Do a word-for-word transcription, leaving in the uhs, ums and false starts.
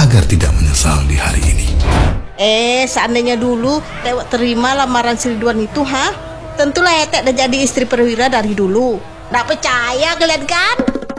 agar tidak menyesal di hari ini. Eh, seandainya dulu Tewek terima lamaran si Ridwan itu, ha? Tentulah Etek udah jadi istri perwira dari dulu. Nggak percaya kalian kan?